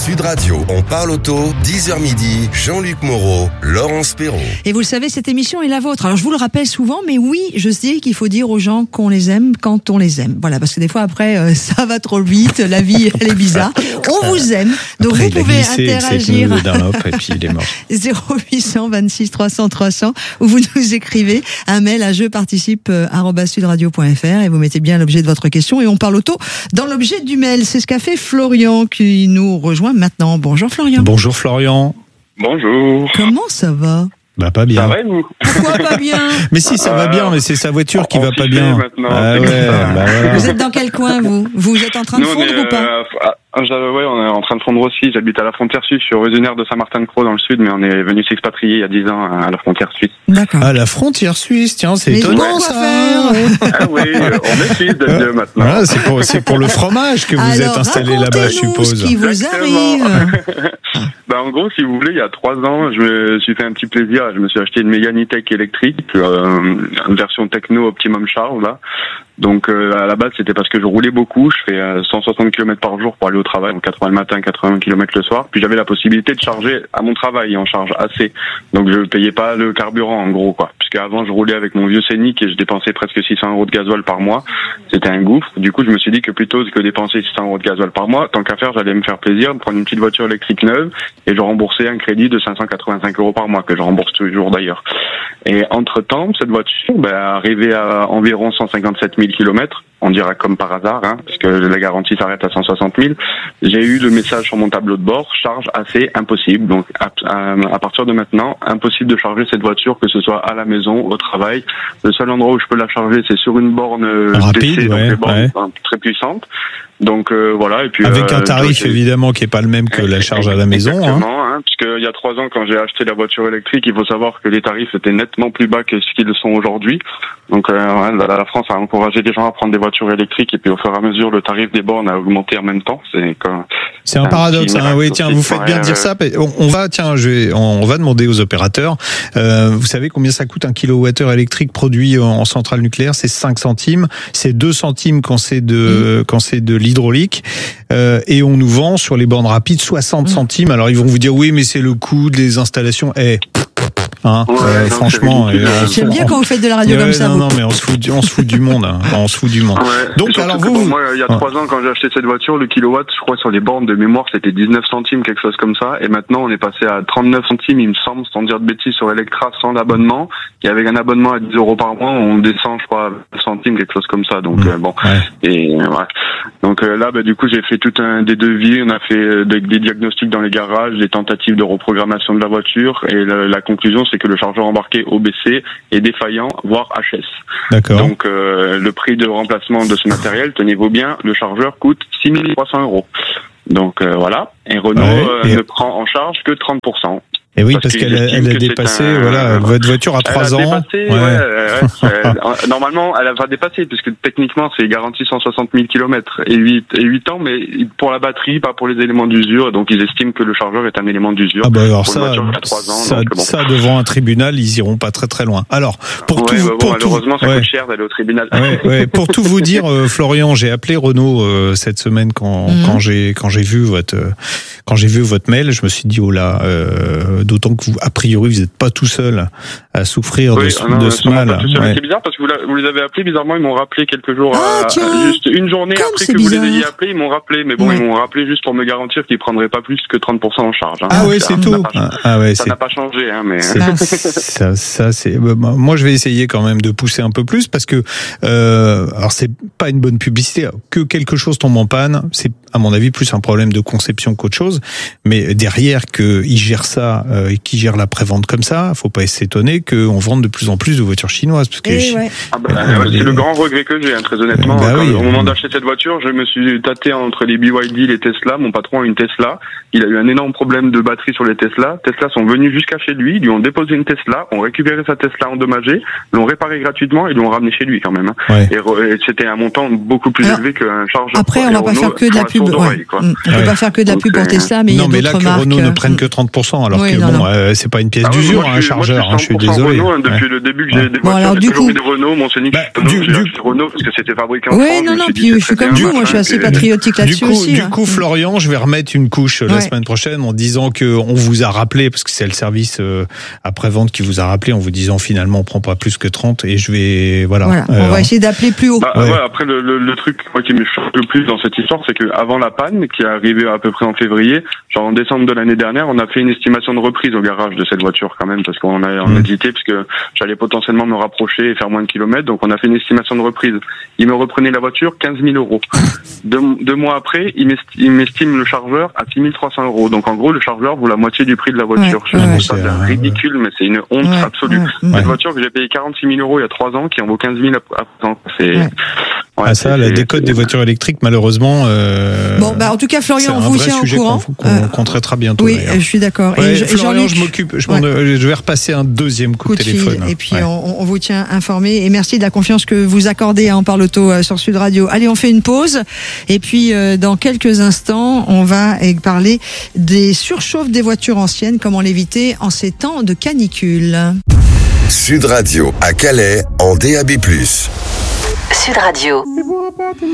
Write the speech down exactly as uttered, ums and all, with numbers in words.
Sud Radio, on parle auto, dix heures midi, Jean-Luc Moreau, Laurence Perron. Et vous le savez, cette émission est la vôtre. Alors je vous le rappelle souvent, mais oui, je sais qu'il faut dire aux gens qu'on les aime quand on les aime. Voilà, parce que des fois après, euh, ça va trop vite, la vie, elle est bizarre. On vous aime, donc après, vous pouvez glissé, interagir. Et puis il est mort. zéro huit cent vingt-six trois cents trois cents, ou vous nous écrivez un mail à je participe arobase sudradio point f r et vous mettez bien l'objet de votre question et on parle auto dans l'objet du mail. C'est ce qu'a fait Florian qui nous rejoint maintenant. Bonjour Florian. Bonjour Florian. Bonjour. Comment ça va? Bah pas bien. Ça va, vous? Pourquoi pas bien? Mais si, ça va bien, mais c'est sa voiture qui va pas bien. Ah ouais, bah voilà. Vous êtes dans quel coin, vous? Vous êtes en train de Nous, fondre est, ou pas? euh, ah, ouais, on est en train de fondre aussi. J'habite à la frontière suisse, je suis originaire de Saint-Martin-de-Croix dans le sud, mais on est venu s'expatrier il y a dix ans à la frontière suisse. D'accord. À la frontière suisse, tiens, c'est mais étonnant ça. Ah oui, on est suisse de Dieu maintenant. Voilà, c'est pour, c'est pour le fromage que vous Alors, êtes installé là-bas, je suppose. Ce qui vous Exactement. arrive. Bah, en gros, si vous voulez, il y a trois ans, je me suis fait un petit plaisir. Je me suis acheté une Mégane E-Tech électrique, euh, une version techno Optimum Charge, là. Donc, euh, à la base, c'était parce que je roulais beaucoup. Je fais euh, cent soixante kilomètres par jour pour aller au travail, donc quatre-vingts le matin, quatre-vingts kilomètres le soir. Puis j'avais la possibilité de charger à mon travail en charge assez. Donc, je payais pas le carburant, en gros, quoi. Puisque avant, je roulais avec mon vieux Scénic et je dépensais presque six cents euros de gasoil par mois. C'était un gouffre. Du coup, je me suis dit que plutôt que dépenser six cents euros de gasoil par mois, tant qu'à faire, j'allais me faire plaisir, prendre une petite voiture électrique neuve et je remboursais un crédit de cinq cent quatre-vingt-cinq euros par mois, que je rembourse toujours d'ailleurs. Et entre-temps, cette voiture, ben, arrivée à environ cent cinquante-sept mille kilomètres, on dira comme par hasard, hein, parce que la garantie s'arrête à cent soixante mille, j'ai eu le message sur mon tableau de bord, charge assez impossible. Donc à, à, à partir de maintenant, impossible de charger cette voiture, que ce soit à la maison, au travail. Le seul endroit où je peux la charger, c'est sur une borne rapide, D C, ouais, donc les bornes ouais. très puissantes. Donc euh, voilà, et puis avec euh, un tarif évidemment qui est pas le même que la charge à la maison. Exactement, hein, hein, puisque il y a trois ans, quand j'ai acheté la voiture électrique, il faut savoir que les tarifs étaient nettement plus bas que ce qu'ils le sont aujourd'hui. Donc euh, ouais, la France a encouragé les gens à prendre des voitures électriques et puis au fur et à mesure, le tarif des bornes a augmenté en même temps. C'est quand c'est un, un paradoxe. Hein, oui, tiens, vous faites bien de dire ça. On, on va, tiens, je vais, on va demander aux opérateurs. Euh, vous savez combien ça coûte un kilowattheure électrique produit en, en centrale nucléaire? C'est cinq centimes. C'est deux centimes quand c'est de, mmh. quand c'est de l'hydraulique. Euh, et on nous vend sur les bornes rapides soixante centimes. Alors ils vont vous dire oui, mais c'est le coût des installations. Eh, hein, ouais, euh, non, franchement, euh, j'aime bien quand vous faites de la radio ouais, comme ça. Non, vous. non, mais on se fout, du, on se fout du monde. Hein. On se fout du monde. Ouais, donc alors vous, bon, moi, il y a trois ans, quand j'ai acheté cette voiture, le kilowatt, je crois sur les bornes de mémoire, c'était dix-neuf centimes, quelque chose comme ça. Et maintenant, on est passé à trente-neuf centimes, il me semble, sans dire de bêtises, sur Electra, sans l'abonnement. Et avec un abonnement à dix euros par mois, on descend, je crois, à vingt centimes, quelque chose comme ça. Donc mmh. euh, bon, ouais. et ouais. Donc euh, là, bah, du coup, j'ai fait tout un des devis. On a fait euh, des, des diagnostics dans les garages, des tentatives de reprogrammation de la voiture. Et la, la conclusion, c'est que le chargeur embarqué O B C est défaillant, voire H S. D'accord. Donc euh, le prix de remplacement de ce matériel, tenez-vous bien, le chargeur coûte six mille trois cents euros. Donc euh, voilà. Et Renault ouais, et... Euh, ne prend en charge que trente pour cent. Et oui, parce, parce qu'elle a, elle a dépassé, un... voilà, votre voiture a trois ans. Dépassé, ouais. Ouais, ouais, normalement, elle va dépasser, puisque techniquement, c'est garanti cent soixante mille kilomètres et huit, et huit ans, mais pour la batterie, pas pour les éléments d'usure. Donc, ils estiment que le chargeur est un élément d'usure. Ah bah alors pour ça, une voiture qui a trois ans, ça, donc, bon. ça, devant un tribunal, ils iront pas très très loin. Alors, pour ouais, tout, bah bon, pour malheureusement, tout, ça ouais. coûte cher d'aller au tribunal. Ouais, ouais. Pour tout vous dire, euh, Florian, j'ai appelé Renault euh, cette semaine quand mmh. quand j'ai quand j'ai vu votre euh, quand j'ai vu votre mail, je me suis dit oh là, euh, d'autant que vous a priori vous n'êtes pas tout seul à souffrir oui, de ce, non, de ce mal. Ouais. C'est bizarre parce que vous, la, vous les avez appelés, bizarrement ils m'ont rappelé quelques jours, ah, à, tiens, juste une journée après que bizarre. vous les ayez appelés, ils m'ont rappelé, mais bon ouais. ils m'ont rappelé juste pour me garantir qu'ils prendraient pas plus que trente pour cent en charge. Hein. Ah ouais, c'est tout. Ah, ah ouais, ça n'a pas changé, hein, mais ça, ça c'est. Moi, je vais essayer quand même de pousser un peu plus parce que, euh, alors c'est pas une bonne publicité. Que quelque chose tombe en panne, c'est à mon avis plus un problème de conception qu'autre chose. Mais derrière qu'ils gèrent ça euh, et qu'ils gèrent la prévente comme ça, faut pas s'étonner qu'on vende de plus en plus de voitures chinoises. Parce que eh ouais. ah bah, euh, c'est les... le grand regret que j'ai, hein, très honnêtement. Bah quand, oui. Au moment d'acheter cette voiture, je me suis tâté entre les B Y D et les Tesla. Mon patron a une Tesla. Il a eu un énorme problème de batterie sur les Tesla. Tesla sont venus jusqu'à chez lui, lui ont déposé une Tesla, ont récupéré sa Tesla endommagée, l'ont réparée gratuitement et l'ont ramené chez lui quand même. Hein. Ouais. Et, re, et c'était un montant beaucoup plus Alors, élevé qu'un chargeur. Après, on va pas faire que de la pub. Ouais. On ne peut pas faire que de la pub pour Tesla, mais il y a d'autres marques. Non, mais là, que Renault ne prenne que trente pour cent, alors oui, que non, bon, non. Euh, c'est pas une pièce ah d'usure, oui, un chargeur. Moi, je suis cent désolé. Renault, hein, depuis ouais. le début que j'ai Ouais. des Bon, voitures, alors, j'ai du toujours coup- eu des Renault, mon Scénic, Bah, Renault, du- j'ai du- acheté Renault parce que c'était fabriqué en Oui, France. non, je me non, suis dit, puis je c'est suis très comme bien, vous, moi je suis machin, assez et- patriotique Du là-dessus coup, aussi. du hein. coup, Florian, je vais remettre une couche la Ouais. semaine prochaine en disant que on vous a rappelé, parce que c'est le service euh, après-vente qui vous a rappelé, en vous disant finalement on prend pas plus que trente, et je vais, voilà. Voilà, on Euh, va essayer d'appeler plus haut. Bah, Ouais. ouais, après le, le, le truc moi, qui me choque le plus dans cette histoire, c'est que avant la panne, qui est arrivée à peu près en février, genre en décembre de l'année dernière, on a fait une estimation de reprise au garage de cette voiture quand même, parce qu'on a, on a Mmh. hésité, parce que j'allais potentiellement me rapprocher et faire moins de kilomètres, donc on a fait une estimation de reprise. Il me reprenait la voiture quinze mille euros. Deux, deux mois après, il m'esti- il m'estime le chargeur à six mille trois cents euros. Donc en gros, le chargeur vaut la moitié du prix de la voiture. Ouais, Je ouais. trouve C'est ça un- ridicule, mais c'est une honte Ouais, absolue. ouais, Cette ouais. voiture que j'ai payé quarante-six mille euros il y a trois ans, qui en vaut quinze mille à présent. C'est, Ouais. ouais, Ah ça, c'est- la c'est- décote c'est- des voitures électriques, malheureusement. Euh, Bon, bah en tout cas, c'est Florian, un on vous vrai tient au sujet courant. qu'on qu'on- Euh, qu'on traitera bientôt. oui, d'ailleurs. je suis d'accord. Ouais, Et je- Florian, Jean-Luc, je m'occupe. Je, m'en- Ouais. je vais repasser un deuxième coup, coup de de fil, téléphone. et puis Ouais. on, on vous tient informé. Et merci de la confiance que vous accordez à En Parle Auto euh, sur Sud Radio. Allez, on fait une pause. Et puis, euh, dans quelques instants, on va euh, parler des surchauffes des voitures anciennes, comment l'éviter en ces temps de canicule. Sud Radio à Calais en D A B plus. Sud Radio.